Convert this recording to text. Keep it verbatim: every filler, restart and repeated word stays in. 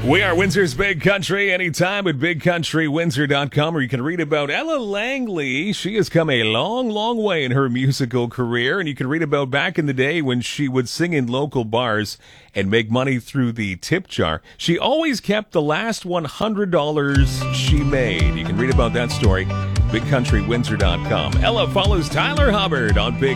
We are Windsor's Big Country. Anytime at big country windsor dot com, or you can read about Ella Langley. She has come a long, long way in her musical career, and you can read about back in the day when she would sing in local bars and make money through the tip jar. She always kept the last one hundred dollars she made. You can read about that story, big country windsor dot com. Ella follows Tyler Hubbard on Big